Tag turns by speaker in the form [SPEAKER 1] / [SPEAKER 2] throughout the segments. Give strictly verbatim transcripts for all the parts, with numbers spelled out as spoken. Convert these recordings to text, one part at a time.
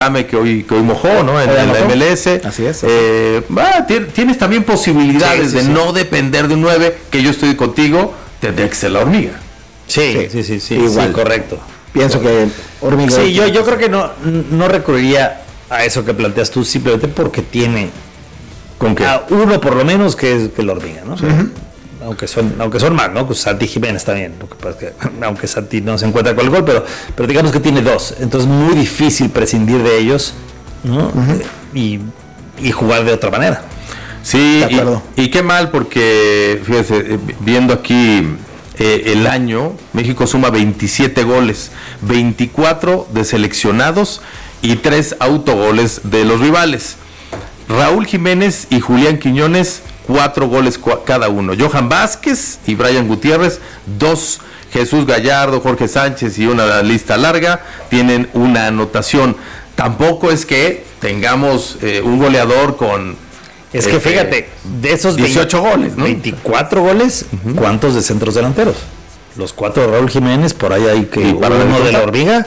[SPEAKER 1] que hoy, que hoy mojó, ¿no? En, en la M L S.
[SPEAKER 2] Así es. Así.
[SPEAKER 1] Eh, bah, tienes también posibilidades sí, sí, de sí. no depender de un nueve, que yo estoy contigo, tendría que ser la hormiga.
[SPEAKER 3] Sí, sí, sí, sí, sí,
[SPEAKER 2] igual.
[SPEAKER 3] Sí, correcto.
[SPEAKER 2] Pienso correcto. que hormiga.
[SPEAKER 3] Sí, yo, yo creo que no, no recurriría a eso que planteas tú, simplemente porque tiene
[SPEAKER 1] ¿con qué?
[SPEAKER 3] A uno por lo menos que es que la hormiga, ¿no?
[SPEAKER 1] Sí.
[SPEAKER 3] Uh-huh. Aunque son, aunque son más, ¿no? Pues Santi Jiménez también, lo que pasa es que, aunque Santi no se encuentra con el gol, pero, pero digamos que tiene dos, entonces muy difícil prescindir de ellos, ¿no? Uh-huh. y, y jugar de otra manera.
[SPEAKER 1] Sí, y, y qué mal, porque fíjese, viendo aquí eh, el año, México suma veintisiete goles, veinticuatro de seleccionados y tres autogoles de los rivales. Raúl Jiménez y Julián Quiñones, cuatro goles cada uno. Johan Vázquez y Brian Gutiérrez, dos. Jesús Gallardo, Jorge Sánchez y una lista larga tienen una anotación. Tampoco es que tengamos eh, un goleador con...
[SPEAKER 3] Es que eh, fíjate, de esos
[SPEAKER 1] dieciocho veinte, goles, ¿no?
[SPEAKER 3] veinticuatro goles, uh-huh. ¿Cuántos de centros delanteros? Los cuatro de Raúl Jiménez, por ahí hay que... ¿Uno de la hormiga?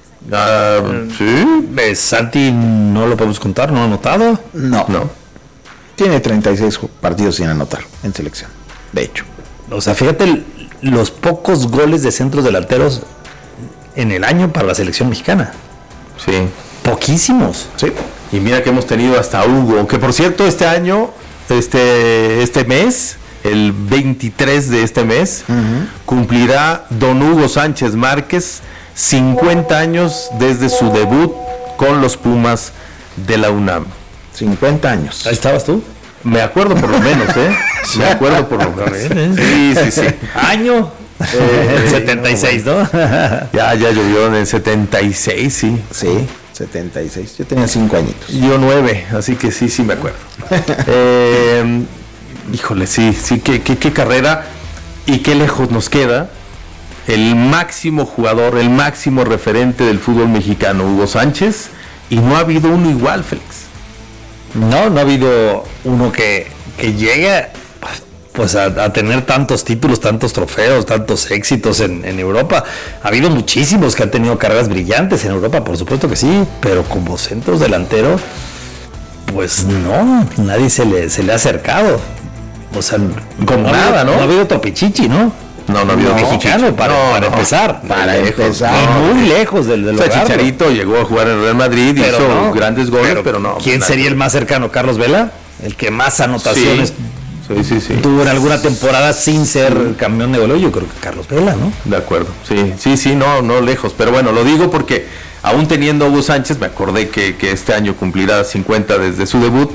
[SPEAKER 1] Uh, sí.
[SPEAKER 3] Eh, Santi no lo podemos contar, ¿no ha anotado?
[SPEAKER 2] No. No. Tiene treinta y seis partidos sin anotar en selección, de hecho.
[SPEAKER 3] O sea, fíjate los pocos goles de centros delanteros en el año para la selección mexicana.
[SPEAKER 1] Sí.
[SPEAKER 3] Poquísimos.
[SPEAKER 1] Sí. Y mira que hemos tenido hasta Hugo, que por cierto este año, este, este mes, el veintitrés de este mes, uh-huh. cumplirá don Hugo Sánchez Márquez cincuenta años desde su debut con los Pumas de la UNAM.
[SPEAKER 2] cincuenta años.
[SPEAKER 3] ¿Ahí estabas tú?
[SPEAKER 1] Me acuerdo por lo menos, ¿eh? Me acuerdo por lo menos. Sí, sí, sí.
[SPEAKER 3] ¿Año? Eh, el setenta y seis, ¿no?
[SPEAKER 1] Ya, ya llovió en el setenta y seis, sí.
[SPEAKER 2] Sí, setenta y seis. Yo tenía cinco añitos.
[SPEAKER 1] Yo nueve, así que sí, sí me acuerdo. eh, híjole, sí, sí, qué, qué, qué carrera y qué lejos nos queda el máximo jugador, el máximo referente del fútbol mexicano, Hugo Sánchez, y no ha habido uno igual, Félix.
[SPEAKER 3] No, no ha habido uno que, que llegue pues a, a tener tantos títulos, tantos trofeos, tantos éxitos en, en Europa. Ha habido muchísimos que han tenido carreras brillantes en Europa, por supuesto que sí, pero como centros delanteros, pues no, nadie se le, se le ha acercado. O sea, como no nada, ha, ¿no? No ha habido otro Pichichi, ¿no?
[SPEAKER 1] No, no ha habido
[SPEAKER 3] no, mexicano para,
[SPEAKER 1] no,
[SPEAKER 3] para
[SPEAKER 1] no,
[SPEAKER 3] empezar.
[SPEAKER 1] Para empezar.
[SPEAKER 3] Y muy lejos del, del
[SPEAKER 1] o sea, Chicharito llegó a jugar en Real Madrid,
[SPEAKER 3] pero
[SPEAKER 1] hizo
[SPEAKER 3] no,
[SPEAKER 1] grandes goles, pero,
[SPEAKER 3] pero
[SPEAKER 1] no.
[SPEAKER 3] ¿Quién sería el más cercano? ¿Carlos Vela? El que más anotaciones
[SPEAKER 1] sí, sí, sí, sí.
[SPEAKER 3] tuvo en alguna temporada sin ser sí. campeón de goleo. Yo creo que Carlos Vela, ¿no?
[SPEAKER 1] De acuerdo. Sí, sí, sí, no, no lejos. Pero bueno, lo digo porque aún teniendo a Hugo Sánchez, me acordé que, que este año cumplirá cincuenta desde su debut.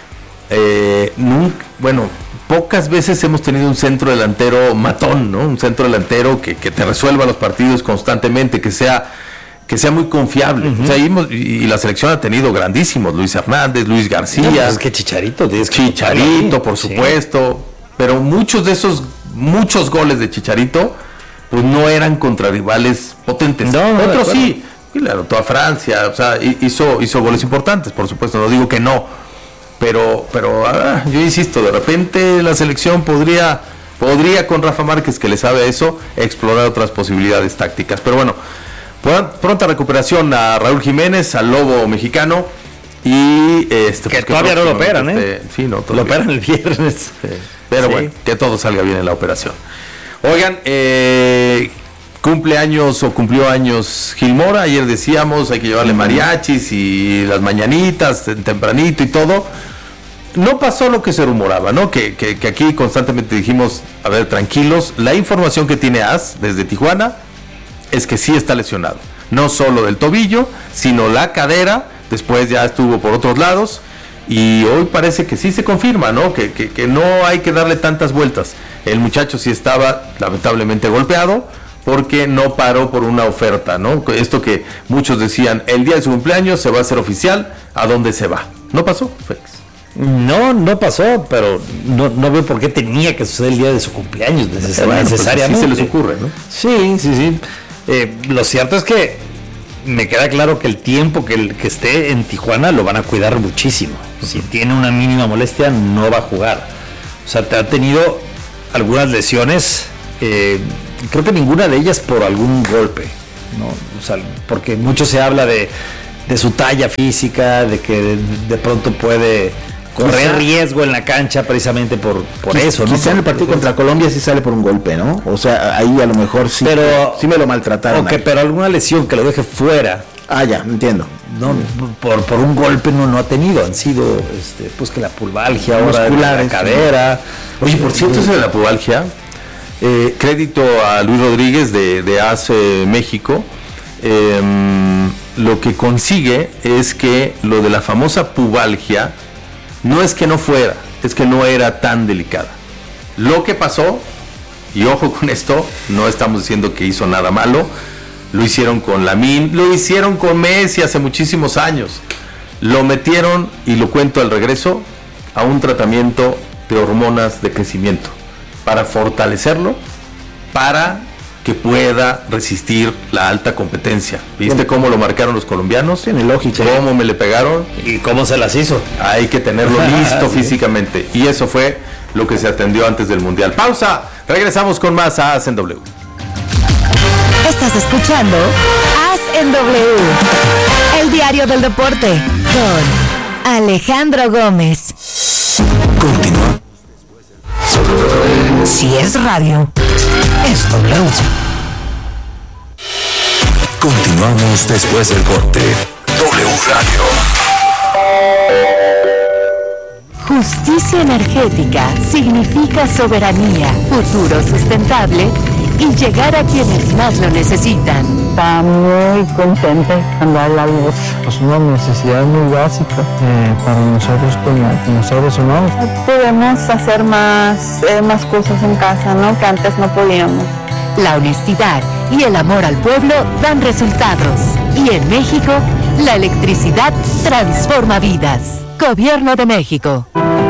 [SPEAKER 1] Eh, nunca, bueno, pocas veces hemos tenido un centro delantero matón, ¿no? Un centro delantero que, que te resuelva los partidos constantemente, que sea, que sea muy confiable. Uh-huh. O sea, y, y la selección ha tenido grandísimos, Luis Hernández, Luis García. No,
[SPEAKER 3] es que Chicharito, tienes que
[SPEAKER 1] Chicharito, por supuesto. Sí. Pero muchos de esos, muchos goles de Chicharito, pues no eran contra rivales potentes.
[SPEAKER 3] No, no,
[SPEAKER 1] otros sí. Claro, toda Francia, o sea, hizo, hizo goles importantes, por supuesto, no digo que no. Pero, pero ah, yo insisto, de repente la selección podría, podría con Rafa Márquez, que le sabe a eso, explorar otras posibilidades tácticas. Pero bueno, pronta recuperación a Raúl Jiménez, al Lobo mexicano. Y este,
[SPEAKER 3] que
[SPEAKER 1] pues,
[SPEAKER 3] todavía
[SPEAKER 1] que
[SPEAKER 3] no lo operan,
[SPEAKER 1] este,
[SPEAKER 3] ¿eh?
[SPEAKER 1] Sí, no, todavía.
[SPEAKER 3] Lo operan el viernes.
[SPEAKER 1] Sí. Pero sí. Bueno, que todo salga bien en la operación. Oigan, eh, cumpleaños o cumplió años Gil Mora. Ayer decíamos, hay que llevarle mariachis y las mañanitas tempranito y todo. No pasó lo que se rumoraba, ¿no? Que, que, que aquí constantemente dijimos, a ver, tranquilos. La información que tiene A S desde Tijuana es que sí está lesionado. No solo del tobillo, sino la cadera. Después ya estuvo por otros lados. Y hoy parece que sí se confirma, ¿no? Que, que, que no hay que darle tantas vueltas. El muchacho sí estaba lamentablemente golpeado porque no paró por una oferta, ¿no? Esto que muchos decían, el día de su cumpleaños se va a hacer oficial, ¿a dónde se va? No pasó, Félix.
[SPEAKER 3] No, no pasó, pero no, no veo por qué tenía que suceder el día de su cumpleaños neces- bueno, necesariamente.
[SPEAKER 1] Pues sí se les ocurre, ¿no?
[SPEAKER 3] Sí, sí, sí. Eh, lo cierto es que me queda claro que el tiempo que, el, que esté en Tijuana lo van a cuidar muchísimo. Uh-huh. Si tiene una mínima molestia, no va a jugar. O sea, te ha tenido algunas lesiones, eh, creo que ninguna de ellas por algún golpe, ¿no? O sea, porque mucho se habla de de su talla física, de que de, de pronto puede correr quizá, riesgo en la cancha precisamente por, por
[SPEAKER 2] quizá,
[SPEAKER 3] eso, ¿no?
[SPEAKER 2] Quizá en el partido contra Colombia sí sale por un golpe, ¿no? O sea, ahí a lo mejor sí,
[SPEAKER 3] pero,
[SPEAKER 2] sí me lo maltrataron.
[SPEAKER 3] Okay, pero alguna lesión que lo deje fuera.
[SPEAKER 2] Ah, ya, entiendo.
[SPEAKER 3] No, por, por un golpe no, no ha tenido, han sido este, pues que la pubalgia ahora
[SPEAKER 2] muscular,
[SPEAKER 3] la cadera.
[SPEAKER 1] Oye, por cierto, eso de la pubalgia, eh, crédito a Luis Rodríguez de, de A C México, eh, lo que consigue es que lo de la famosa pubalgia no es que no fuera, es que no era tan delicada. Lo que pasó, y ojo con esto, no estamos diciendo que hizo nada malo, lo hicieron con Lamine, lo hicieron con Messi hace muchísimos años. Lo metieron, y lo cuento al regreso, a un tratamiento de hormonas de crecimiento para fortalecerlo, para que pueda resistir la alta competencia. ¿Viste cómo lo marcaron los colombianos?
[SPEAKER 2] Tiene lógica.
[SPEAKER 1] ¿Cómo me le pegaron?
[SPEAKER 3] ¿Y cómo se las hizo?
[SPEAKER 1] Hay que tenerlo listo sí. físicamente. Y eso fue lo que se atendió antes del Mundial. Pausa. Regresamos con más A S en W.
[SPEAKER 4] Estás escuchando A S en W, el diario del deporte, con Alejandro Gómez.
[SPEAKER 5] Continúa.
[SPEAKER 4] Si es radio, es W.
[SPEAKER 5] Continuamos después del corte. W Radio.
[SPEAKER 4] Justicia energética significa soberanía, futuro sustentable y llegar a quienes más lo necesitan.
[SPEAKER 6] Está muy contenta cuando habla de eso. Es una necesidad muy básica eh, para nosotros como, como seres humanos.
[SPEAKER 7] Podemos hacer más, eh, más cosas en casa, ¿no? Que antes no podíamos.
[SPEAKER 4] La honestidad y el amor al pueblo dan resultados. Y en México, la electricidad transforma vidas. Gobierno de México.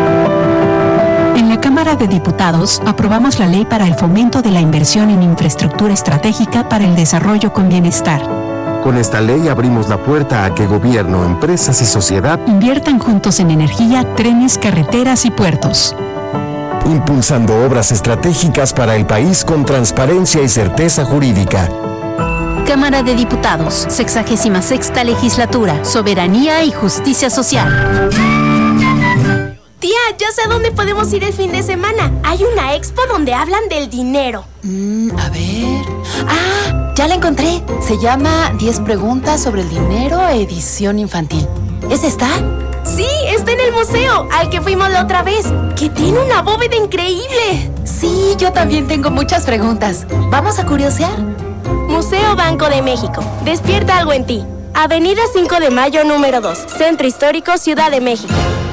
[SPEAKER 8] En la Cámara de Diputados aprobamos la ley para el fomento de la inversión en infraestructura estratégica para el desarrollo con bienestar.
[SPEAKER 9] Con esta ley abrimos la puerta a que gobierno, empresas y sociedad
[SPEAKER 8] inviertan juntos en energía, trenes, carreteras y puertos.
[SPEAKER 9] Impulsando obras estratégicas para el país con transparencia y certeza jurídica.
[SPEAKER 10] Cámara de Diputados, sexagésima sexta legislatura, soberanía y justicia social.
[SPEAKER 11] Tía, ya sé a dónde podemos ir el fin de semana. Hay una expo donde hablan del dinero.
[SPEAKER 12] Mm, a ver... ¡Ah! Ya la encontré. Se llama diez preguntas sobre el dinero, edición infantil. ¿Es esta?
[SPEAKER 11] Sí, está en el museo, al que fuimos la otra vez, que tiene una bóveda increíble.
[SPEAKER 12] Sí, yo también tengo muchas preguntas. ¿Vamos a curiosear?
[SPEAKER 11] Museo Banco de México. Despierta algo en ti. Avenida cinco de mayo, número dos. Centro Histórico, Ciudad de México.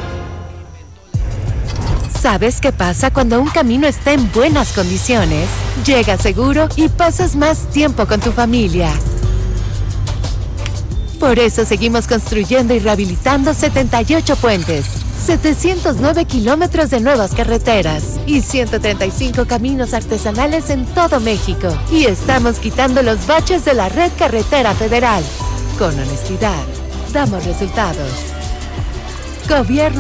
[SPEAKER 4] ¿Sabes qué pasa cuando un camino está en buenas condiciones? Llegas seguro y pasas más tiempo con tu familia. Por eso seguimos construyendo y rehabilitando setenta y ocho puentes, setecientos nueve kilómetros de nuevas carreteras y ciento treinta y cinco caminos artesanales en todo México. Y estamos quitando los baches de la red carretera federal. Con honestidad, damos resultados. Gobierno